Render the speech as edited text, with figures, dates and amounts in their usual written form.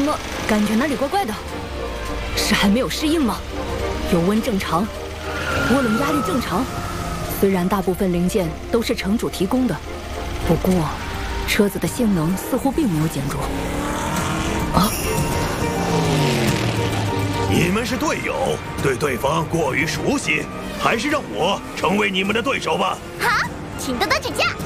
么感觉哪里怪怪的？是还没有适应吗？油温正常，涡轮压力正常。虽然大部分零件都是城主提供的，不过车子的性能似乎并没有减弱。啊！ 你们是队友，对对方过于熟悉，还是让我成为你们的对手吧。 好，请多多指教。